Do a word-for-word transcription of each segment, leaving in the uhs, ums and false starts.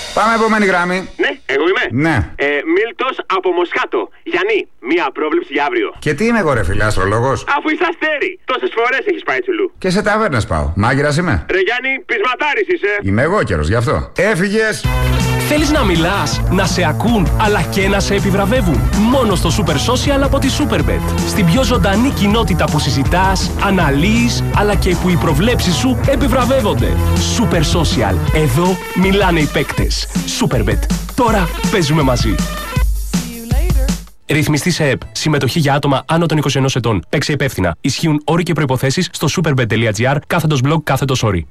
Πάμε επόμενη γραμμή. Ναι, εγώ είμαι. Ναι. Ε, Μίλτος από Μοσχάτο. Γιάννη, μία πρόβλεψη για αύριο. Και τι είμαι εγώ, ρε φίλε, αστρολόγος? Αφού είσαι αστέρι, τόσες φορές έχεις πάει τσουλού. Και σε ταβέρνες πάω. Μάγειρας είμαι. Ρε Γιάννη, πεισματάρης είσαι. Είμαι εγώ καιρος, γι' αυτό. Έφυγες. Θέλεις να μιλάς, να σε ακούν, αλλά και να σε επιβραβεύουν? Μόνο στο Super Social από τη Superbet. Στην πιο ζωντανή κοινότητα που συζητάς, αναλύεις, αλλά και που οι προβλέψεις σου επιβραβεύονται. Super Social. Εδώ μιλάνε οι παίκτες. Superbet. Τώρα παίζουμε μαζί. Ρυθμιστή σε ΕΠ. Συμμετοχή για άτομα άνω των είκοσι ενός ετών. Παίξε υπεύθυνα. Ισχύουν όροι και προϋποθέσεις στο superbet.gr κάθετος blog κάθετος όροι.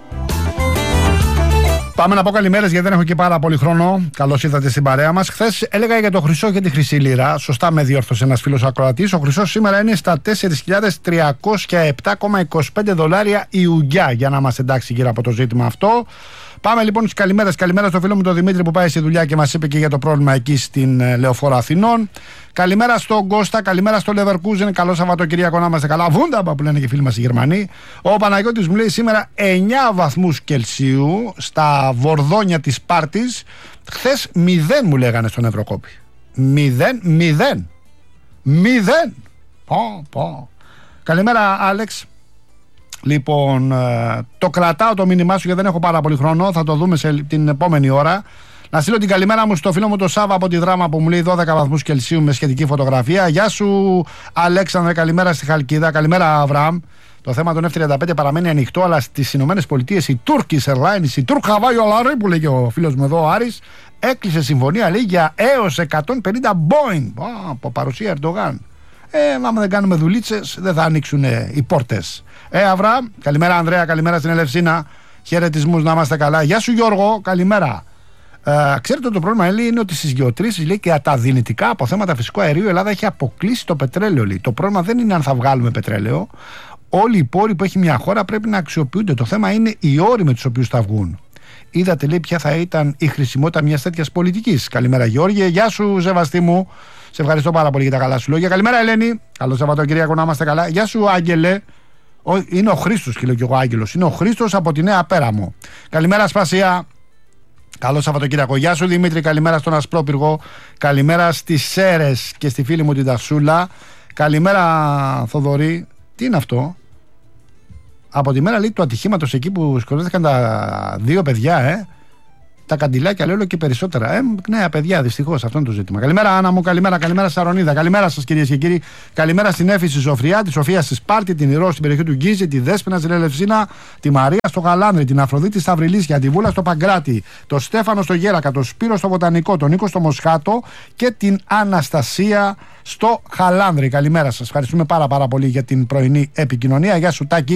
Πάμε να πω καλημέρες γιατί δεν έχω και πάρα πολύ χρόνο. Καλώς ήρθατε στην παρέα μας. Χθες έλεγα για το χρυσό και τη χρυσή λίρα. Σωστά με διόρθωσε ένας φίλος ακροατής. Ο χρυσός σήμερα είναι στα τέσσερις χιλιάδες τριακόσια επτά κόμμα είκοσι πέντε δολάρια η ουγγιά, για να είμαστε εντάξει γύρω από το ζήτημα αυτό. Πάμε λοιπόν στις καλημέρες. Καλημέρα στο φίλο μου τον Δημήτρη που πάει στη δουλειά και μας είπε και για το πρόβλημα εκεί στην Λεωφόρο Αθηνών. Καλημέρα στον Κώστα, καλημέρα στο Leverkusen. Καλό Σαββατοκύριακο να είμαστε καλά. Βούνταμπα που λένε και οι φίλοι μας οι Γερμανοί. Ο Παναγιώτης μου λέει σήμερα εννιά βαθμούς Κελσίου στα βορδόνια της Σπάρτης. Χθες μηδέν μου λέγανε στον Ευρωκόπη. Μηδέν, μηδέν. Μηδέν. Πω, πω. Καλημέρα Άλεξ. Λοιπόν, το κρατάω το μήνυμά σου γιατί δεν έχω πάρα πολύ χρόνο. Θα το δούμε σε την επόμενη ώρα. Να στείλω την καλημέρα μου στο φίλο μου το Σάβα από τη Δράμα που μου λέει δώδεκα βαθμούς Κελσίου με σχετική φωτογραφία. Γεια σου Αλέξανδρε, καλημέρα στη Χαλκίδα. Καλημέρα Αβραάμ. Το θέμα των εφ τριάντα πέντε παραμένει ανοιχτό, αλλά στις Ηνωμένες Πολιτείες η Turkish Airlines, η Turk Hawai Airlines που λέγει ο φίλος μου εδώ ο Άρης, έκλεισε συμφωνία λέει για έως εκατόν πενήντα Boeing. Oh, από παρουσία Ερντογάν. Ε, άμα δεν κάνουμε δουλίτσες, δεν θα ανοίξουν ε, οι πόρτες. Ε, Αβραάμ, καλημέρα Ανδρέα, καλημέρα στην Ελευσίνα. Χαιρετισμούς, να είμαστε καλά. Γεια σου Γιώργο, καλημέρα. Ε, ξέρετε το πρόβλημα λέει, είναι ότι στις γεωτρήσεις λέει, και τα δυνητικά αποθέματα φυσικού αερίου η Ελλάδα έχει αποκλείσει το πετρέλαιο. Λέει. Το πρόβλημα δεν είναι αν θα βγάλουμε πετρέλαιο. Όλοι οι πόροι που έχει μια χώρα πρέπει να αξιοποιούνται. Το θέμα είναι οι όροι με τους οποίους θα βγουν. Είδατε λέει ποια θα ήταν η χρησιμότητα μιας τέτοιας πολιτικής. Καλημέρα Γιώργη, γεια σου Σεβαστή μου. Σε ευχαριστώ πάρα πολύ για τα καλά σου λόγια. Καλημέρα Ελένη. Καλό Σαββατοκύριακο να είμαστε καλά. Γεια σου Άγγελε. Ο, είναι ο Χρήστος και λέω και εγώ Άγγελος. Είναι ο Χρήστος από τη Νέα Πέραμο. Καλημέρα Σπασία. Καλό Σαββατοκύριακο. Γεια σου Δημήτρη. Καλημέρα στον Ασπρόπυργο. Καλημέρα στις Σέρες και στη φίλη μου την Ταυσούλα. Καλημέρα Θοδωρή. Τι είναι αυτό? Από τη μέρα λέει του ατυχήματος εκεί που σκοτώθηκαν τα δύο παιδιά, ε. Τα καντιλάκια λέω και περισσότερα. Ε, νέα παιδιά, δυστυχώς, αυτό είναι το ζήτημα. Καλημέρα, Άννα μου, καλημέρα, καλημέρα Σαρονίδα. Καλημέρα σας, κυρίες και κύριοι. Καλημέρα στην Έφη στη Σοφριά, τη Σοφία στη Σπάρτη, την Ηρώ στην περιοχή του Γκίζη, τη Δέσποινα στην Ελευσίνα, τη Μαρία στο Γαλάνδρη, την Αφροδίτη στα Βρυλίσια, τη Βούλα στο Παγκράτη, τον Στέφανο στο Γέρακα, τον Σπύρο στο Βοτανικό, τον Νίκο στο Μοσχάτο και την Αναστασία στο Χαλάνδρη. Καλημέρα σας. Ευχαριστούμε πάρα, πάρα πολύ για την πρωινή επικοινωνία. Γεια σου, Τάκη.